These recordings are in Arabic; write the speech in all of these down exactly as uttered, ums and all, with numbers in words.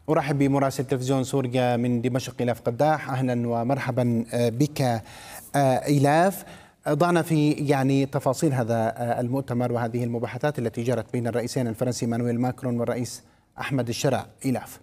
أرحب بمراسل تلفزيون سوريا من دمشق إلاف قداح. أهلا ومرحبا بك إلاف. ضعنا في يعني تفاصيل هذا المؤتمر وهذه المباحثات التي جرت بين الرئيسين الفرنسي إيمانويل ماكرون والرئيس أحمد الشرع. إلاف.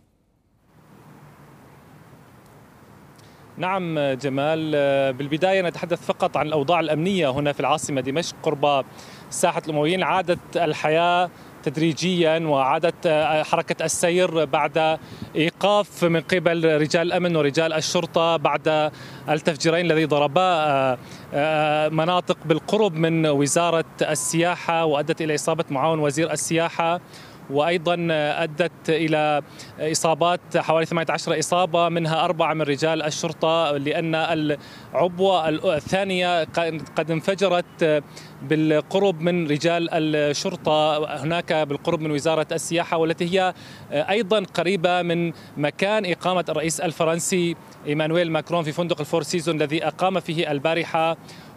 نعم جمال، بالبداية نتحدث فقط عن الأوضاع الأمنية هنا في العاصمة دمشق قرب ساحة الأمويين. عادت الحياة تدريجيا وعادت حركة السير بعد إيقاف من قبل رجال الأمن ورجال الشرطة بعد التفجيرين الذي ضربا مناطق بالقرب من وزارة السياحة وأدت إلى إصابة معاون وزير السياحة، وأيضا أدت إلى إصابات حوالي ثمانية عشر إصابة منها أربعة من رجال الشرطة، لأن العبوة الثانية قد انفجرت بالقرب من رجال الشرطة هناك بالقرب من وزارة السياحة، والتي هي أيضا قريبة من مكان إقامة الرئيس الفرنسي إيمانويل ماكرون في فندق الفور سيزون الذي أقام فيه البارحة.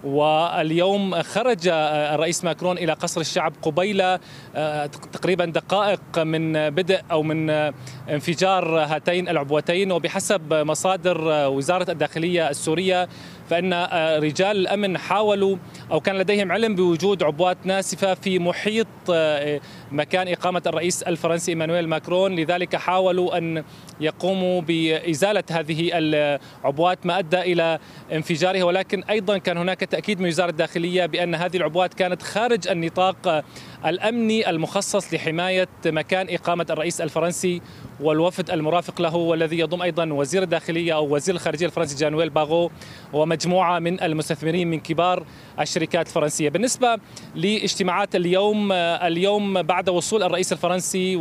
واليوم خرج الرئيس ماكرون إلى قصر الشعب قبيل تقريبا دقائق من بدء أو من انفجار هاتين العبوتين، وبحسب مصادر وزارة الداخلية السورية فإن رجال الأمن حاولوا أو كان لديهم علم بوجود عبوات ناسفة في محيط مكان إقامة الرئيس الفرنسي إيمانويل ماكرون، لذلك حاولوا أن يقوموا بإزالة هذه العبوات ما أدى إلى انفجارها. ولكن أيضا كان هناك تأكيد من وزارة الداخلية بأن هذه العبوات كانت خارج النطاق الأمني المخصص لحماية مكان إقامة الرئيس الفرنسي والوفد المرافق له، والذي يضم أيضا وزير الداخلية أو وزير الخارجية الفرنسي جانويل باغو ومجموعة من المستثمرين من كبار الشركات الفرنسية. بالنسبة لاجتماعات اليوم، اليوم بعد وصول الرئيس الفرنسي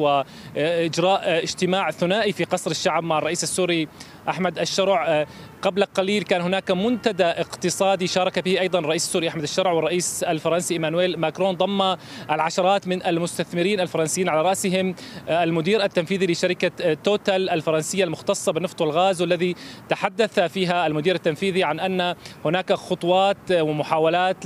وإجراء اجتماع ثنائي في قصر الشعب مع الرئيس السوري أحمد الشرع، قبل قليل كان هناك منتدى اقتصادي شارك به أيضا الرئيس السوري أحمد الشرع والرئيس الفرنسي إيمانويل ماكرون، ضم العشرات من المستثمرين الفرنسيين على رأسهم المدير التنفيذي لشركة توتال الفرنسية المختصة بالنفط والغاز، والذي تحدث فيها المدير التنفيذي عن أن هناك خطوات ومحاولات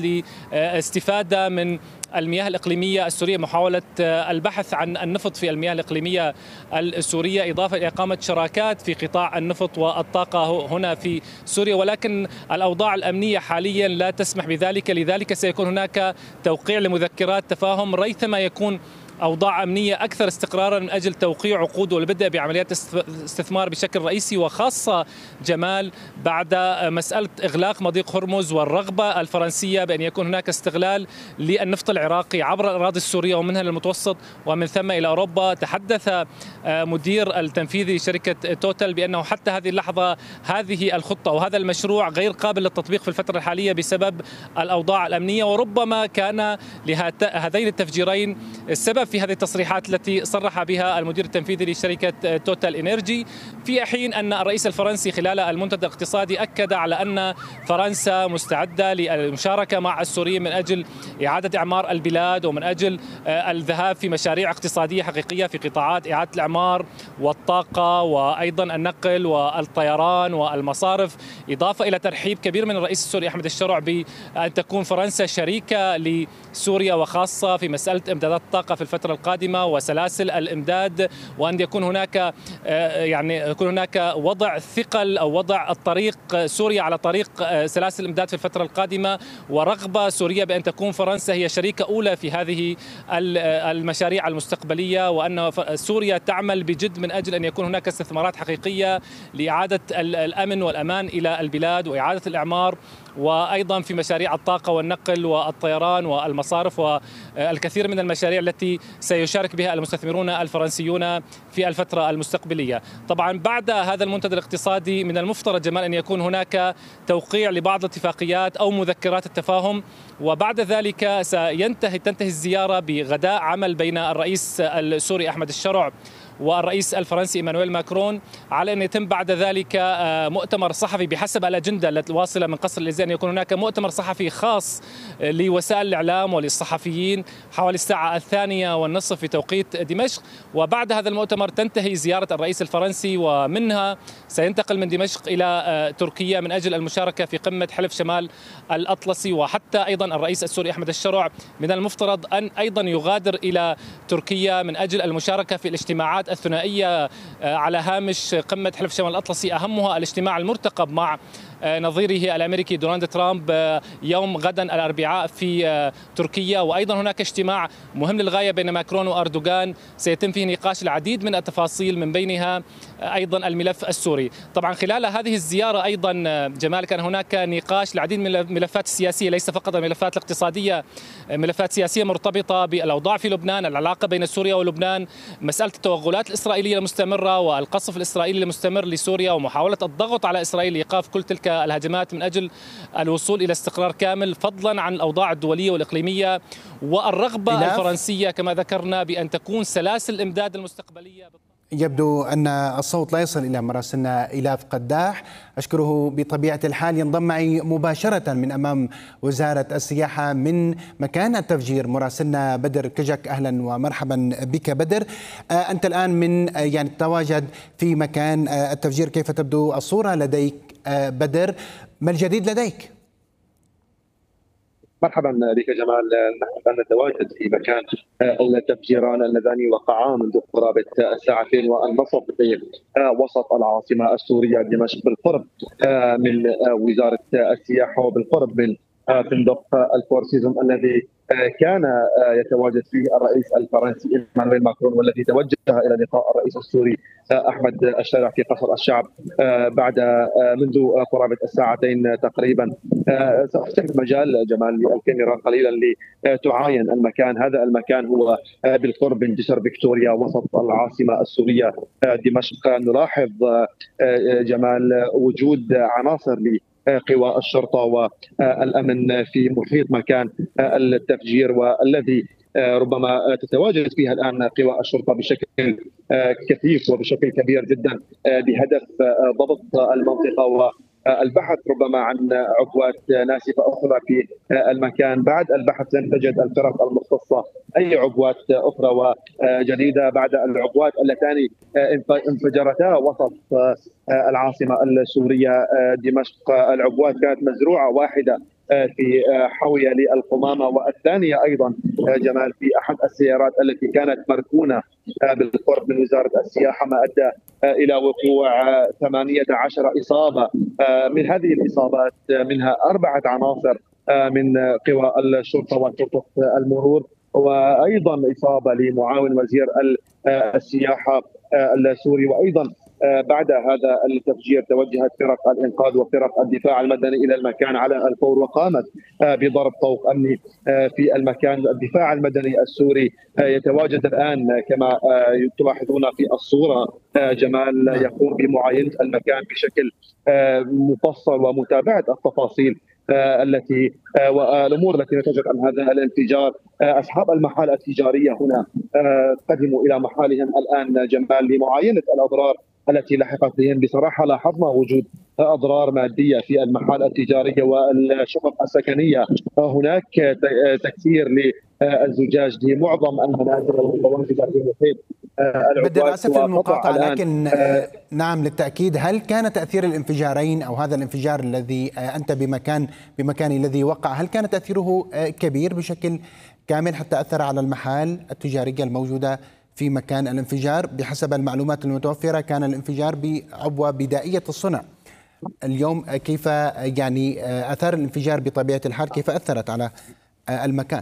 لاستفادة من المياه الإقليمية السورية، محاولة البحث عن النفط في المياه الإقليمية السورية، إضافة إلى إقامة شراكات في قطاع النفط والطاقة هنا في سوريا. ولكن الأوضاع الأمنية حاليا لا تسمح بذلك، لذلك سيكون هناك توقيع لمذكرات تفاهم ريثما يكون أوضاع أمنية أكثر استقرارا من أجل توقيع عقود والبدء بعمليات استثمار بشكل رئيسي، وخاصة جمال بعد مسألة إغلاق مضيق هرمز والرغبة الفرنسية بأن يكون هناك استغلال للنفط العراقي عبر الأراضي السورية ومنها للمتوسط ومن ثم إلى أوروبا. تحدث مدير التنفيذي لشركة توتال بأنه حتى هذه اللحظة هذه الخطة وهذا المشروع غير قابل للتطبيق في الفترة الحالية بسبب الأوضاع الأمنية، وربما كان لهذين التفجيرين السبب في هذه التصريحات التي صرح بها المدير التنفيذي لشركة توتال إنرجي، في حين أن الرئيس الفرنسي خلال المنتدى الاقتصادي أكد على أن فرنسا مستعدة للمشاركة مع السوريين من أجل إعادة إعمار البلاد ومن أجل الذهاب في مشاريع اقتصادية حقيقية في قطاعات إعادة الإعمار والطاقة وأيضا النقل والطيران والمصارف، إضافة إلى ترحيب كبير من الرئيس السوري أحمد الشرع بأن تكون فرنسا شريكة لسوريا وخاصة في مسألة إمدادات الطاقة في الفترة القادمة وسلاسل الإمداد، وأن يكون هناك يعني يكون هناك وضع ثقل أو وضع الطريق سوريا على طريق سلاسل الإمداد في الفترة القادمة، ورغبة سوريا بأن تكون فرنسا هي شريكة أولى في هذه المشاريع المستقبلية، وأن سوريا تعمل بجد من أجل أن يكون هناك استثمارات حقيقية لإعادة الأمن والأمان إلى البلاد وإعادة الإعمار، وأيضا في مشاريع الطاقة والنقل والطيران والمصارف والكثير من المشاريع التي سيشارك بها المستثمرون الفرنسيون في الفترة المستقبلية. طبعا بعد هذا المنتدى الاقتصادي من المفترض جمال أن يكون هناك توقيع لبعض الاتفاقيات أو مذكرات التفاهم، وبعد ذلك سينتهي تنتهي الزيارة بغداء عمل بين الرئيس السوري أحمد الشرع والرئيس الفرنسي إيمانويل ماكرون، على أن يتم بعد ذلك مؤتمر صحفي بحسب الأجندة التي واصلة من قصر الإليزيه، أن يكون هناك مؤتمر صحفي خاص لوسائل الإعلام وللصحفيين حوالي الساعة الثانية والنصف في توقيت دمشق. وبعد هذا المؤتمر تنتهي زيارة الرئيس الفرنسي، ومنها سينتقل من دمشق إلى تركيا من أجل المشاركة في قمة حلف شمال الأطلسي. وحتى أيضا الرئيس السوري أحمد الشرع من المفترض أن أيضا يغادر إلى تركيا من أجل المشاركة في الاجتماعات الاجتماعات الثنائية على هامش قمة حلف شمال الأطلسي، أهمها الاجتماع المرتقب مع نظيره الأمريكي دونالد ترامب يوم غدا الأربعاء في تركيا. وأيضا هناك اجتماع مهم للغاية بين ماكرون وأردوغان سيتم فيه نقاش العديد من التفاصيل، من بينها أيضا الملف السوري. طبعا خلال هذه الزيارة أيضا جمال كان هناك نقاش العديد من الملفات السياسية، ليس فقط الملفات الاقتصادية، ملفات سياسية مرتبطة بالأوضاع في لبنان، العلاقة بين سوريا ولبنان، مسألة التوغلات الإسرائيلية المستمرة والقصف الإسرائيلي المستمر لسوريا، ومحاولة الضغط على إسرائيل لإيقاف كل تلك الهجمات من أجل الوصول إلى استقرار كامل، فضلا عن الأوضاع الدولية والإقليمية والرغبة إلاف. الفرنسية كما ذكرنا بأن تكون سلاسل الإمداد المستقبلية. يبدو أن الصوت لا يصل إلى مراسلنا إلاف قداح، أشكره بطبيعة الحال. ينضم معي مباشرة من أمام وزارة السياحة من مكان التفجير مراسلنا بدر كجك. أهلا ومرحبا بك بدر. أنت الآن من يعني تواجد في مكان التفجير، كيف تبدو الصورة لديك بدر؟ ما الجديد لديك؟ مرحبا بك جمال. نحن نتواجد في مكان التفجيران اللذان وقعا منذ قرابه الساعتين والنصف في وسط العاصمه السوريه دمشق، بالقرب من وزاره السياحه وبالقرب من فندق الفور سيزون الذي كان يتواجد فيه الرئيس الفرنسي إيمانويل ماكرون، والذي توجه الى لقاء الرئيس السوري احمد الشارع في قصر الشعب بعد منذ قرابه الساعتين تقريبا. سافتح المجال جمال للكاميرا قليلا لتعاين المكان. هذا المكان هو بالقرب من جسر فيكتوريا وسط العاصمه السوريه دمشق. نلاحظ جمال وجود عناصر قوى الشرطة والأمن في محيط مكان التفجير، والذي ربما تتواجد فيها الآن قوى الشرطة بشكل كثيف وبشكل كبير جدا بهدف ضبط المنطقة والبحث ربما عن عبوات ناسفة أخرى في المكان. بعد البحث لن تجد الفرق المختصة أي عبوات أخرى وجديدة بعد العبوات اللتان انفجرتا وسط العاصمة السورية دمشق. العبوات كانت مزروعة، واحدة في حاوية للقمامة والثانية أيضا جمال في أحد السيارات التي كانت مركونة بالقرب من وزارة السياحة، ما أدى إلى وقوع ثمانية عشر إصابة. من هذه الإصابات منها أربعة عناصر من قوى الشرطة وشرطة المرور، وأيضا إصابة لمعاون وزير السياحة السوري. وأيضا بعد هذا التفجير توجهت فرق الإنقاذ وفرق الدفاع المدني إلى المكان على الفور، وقامت بضرب طوق أمني في المكان. الدفاع المدني السوري يتواجد الآن كما تلاحظون في الصورة جمال، يقوم بمعاينة المكان بشكل مفصل ومتابعة التفاصيل التي والامور التي نتجت عن هذا الانفجار. اصحاب المحال التجاريه هنا قدموا الى محالهم الان جمال لمعاينه الاضرار التي لحقت بهم. بصراحه لاحظنا وجود اضرار ماديه في المحال التجاريه والشقق السكنيه. هناك تكسير للزجاج لمعظم المنازل المتواجده في محيط بدر. اسف المقاطعه، لكن آه نعم للتاكيد، هل كان تاثير الانفجارين او هذا الانفجار الذي آه انت بمكان بمكان الذي وقع، هل كان تاثيره آه كبير بشكل كامل حتى اثر على المحال التجاريه الموجوده في مكان الانفجار؟ بحسب المعلومات المتوفره كان الانفجار بعبوه بدائيه الصنع. اليوم كيف يعني اثار الانفجار بطبيعه الحال كيف اثرت على آه المكان؟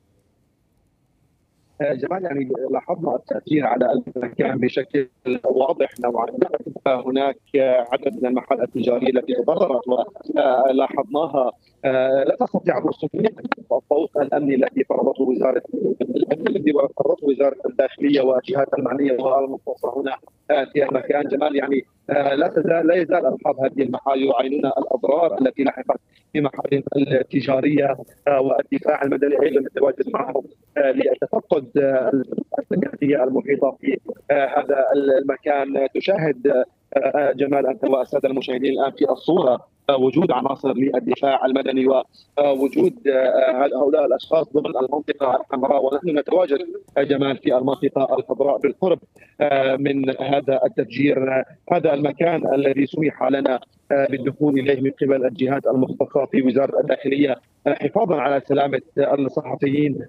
جمال يعني لاحظنا التأثير على المكان بشكل واضح نوعا ما. هناك عدد من المحال التجارية التي تضررت ولاحظناها لا تستطيع الوصول الضغط الامني الذي فرضته وزاره الذي فرضته وزاره الداخليه والجهات المعنيه والمختصه هنا في المكان. جمال يعني لا تزال لا يزال اصحاب هذه المحال يعانون الاضرار التي لحقت في محالهم التجاريه، والدفاع المدني ايضا يتواجد معهم لتفقد السكنيه المحيطه في هذا المكان. تشاهد جمال انت والساده المشاهدين الان في الصوره وجود عناصر للدفاع المدني ووجود هؤلاء الاشخاص ضمن المنطقه الحمراء، ونحن نتواجد جمال في المنطقه الخضراء بالقرب من هذا التفجير. هذا المكان الذي سمح لنا بالدخول اليه من قبل الجهات المختصه في وزاره الداخليه حفاظا على سلامه الصحفيين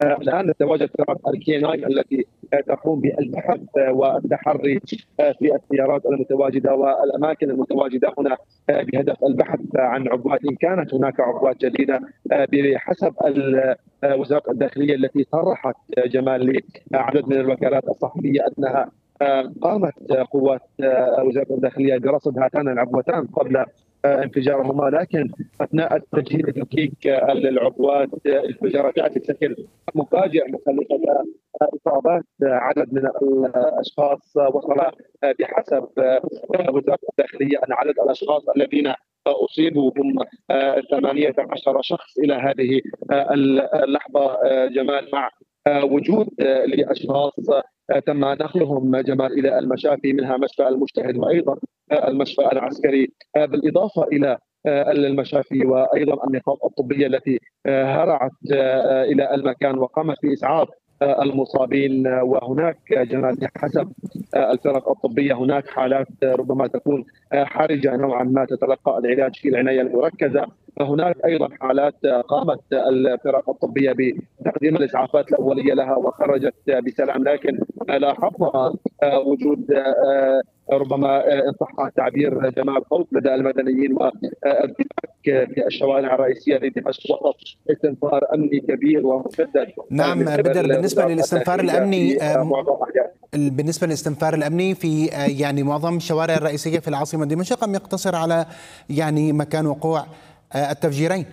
الان نتواجد فرق الكيناي التي تقوم بالبحث والتحري في السيارات المتواجده والاماكن المتواجده هنا بهدف البحث عن عبوات ان كانت هناك عبوات جديده بحسب وزاره الداخليه التي صرحت جمال لعدد من الوكالات الصحفيه انها قامت قوات وزاره الداخليه برصد هاتان العبوتان قبل انفجارهما، لكن اثناء تجهيز تفكيك العبوات انفجرت بشكل مفاجئ مخلفه اصابات عدد من الاشخاص. وصل بحسب وزاره الداخليه ان عدد الاشخاص الذين اصيبوا هم ثمانية عشر شخص الى هذه اللحظه جمال، مع وجود لاشخاص تم نقلهم جمال الى المشافي، منها مشفى المجتهد وايضا المشفى العسكري، بالاضافه الى المشافي وايضا النقاط الطبيه التي هرعت الى المكان وقامت باسعاف المصابين. وهناك جمال حسب الفرق الطبيه هناك حالات ربما تكون حرجه نوعا ما تتلقى العلاج في العنايه المركزه، هناك ايضا حالات قامت الفرق الطبيه بتقديم الاسعافات الاوليه لها وخرجت بسلام، لكن لاحظنا وجود ربما ان صح التعبير جمال خوف لدى المدنيين وارتباك في الشوارع الرئيسيه لدمشق وسط استنفار امني كبير ومشدد. نعم بدر، بالنسبه للاستنفار الامني بالنسبه للاستنفار الامني في يعني معظم الشوارع الرئيسيه في العاصمه دمشق ام يقتصر على يعني مكان وقوع التفجيرين؟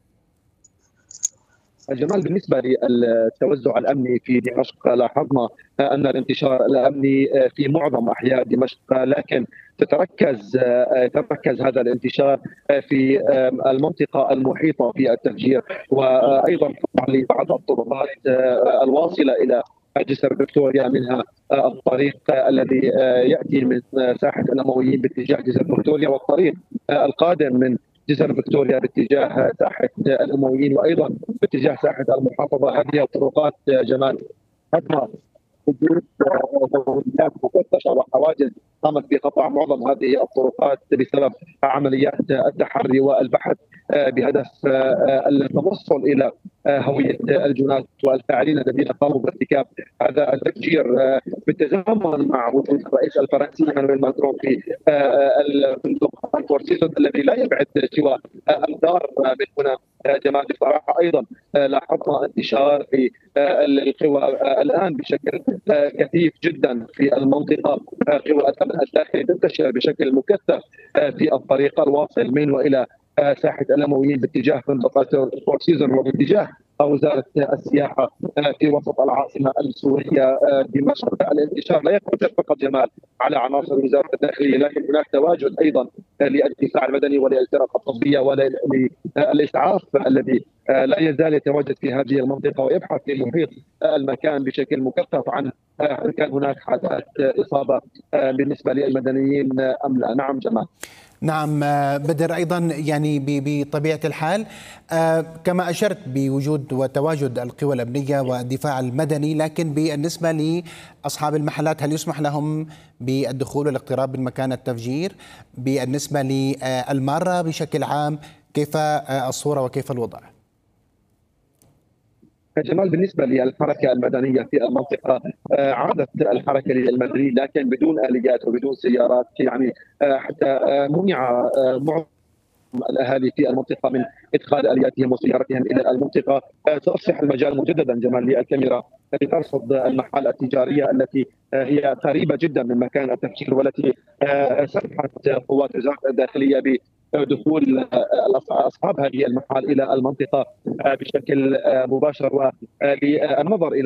جمال بالنسبه للتوزع الامني في دمشق لاحظنا ان الانتشار الامني في معظم احياء دمشق، لكن تتركز تتركز هذا الانتشار في المنطقه المحيطه في التفجير، وايضا لبعض الطرقات الواصله الى جسر فيكتوريا، منها الطريق الذي ياتي من ساحه الامويين باتجاه جسر فيكتوريا والطريق القادم من جسر فيكتوريا باتجاه ساحه الامويين وايضا باتجاه ساحه المحافظه. هذه الطرقات جمال حتى وجود دوريات مفتشه وحواجز قامت بقطع معظم هذه الطرقات بسبب عمليات التحري والبحث بهدف التوصل الى هويه الجنات والفاعلين الذين قاموا بارتكاب هذا التفجير، بالتزامن مع وجود الرئيس الفرنسي ايمانويل ماكرون في الفندق الفور سيزون الذي لا يبعد سوى امتار من هنا. جمال بصراحه ايضا لاحظنا انتشار في القوى الان بشكل كثيف جدا في المنطقه، قوى الامن الداخلي تنتشر بشكل مكثف في الطريق الواصل من والى ساحه الامويين باتجاه فندق الفور سيزون وباتجاه وزاره السياحه في وسط العاصمه السوريه دمشق. الانتشار لا يقتصر فقط جمال على عناصر وزاره الداخليه، لكن هناك تواجد ايضا للدفاع المدني وللفرق الطبيه وللاسعاف الذي لا يزال يتواجد في هذه المنطقه ويبحث في محيط المكان بشكل مكثف عن هل كان هناك حالات اصابه بالنسبه للمدنيين ام لا. نعم جمال. نعم بدر، أيضا يعني بطبيعة الحال كما أشرت بوجود وتواجد القوى الأمنية والدفاع المدني، لكن بالنسبة لأصحاب المحلات هل يسمح لهم بالدخول والاقتراب من مكان التفجير؟ بالنسبة للمارة بشكل عام كيف الصورة وكيف الوضع؟ جمال بالنسبه للحركه المدنيه في المنطقه عادت الحركه للمدني لكن بدون اليات وبدون سيارات، يعني حتى منع معظم الاهالي في المنطقه من ادخال الياتهم وسيارتهم الى المنطقه. سافسح المجال مجددا جمال للكاميرا لترصد المحال التجاريه التي هي قريبه جدا من مكان التفجير والتي سمحت قوات وزاره الداخليه ب دخول اصحاب هذه المحال الى المنطقه بشكل مباشر وللنظر الى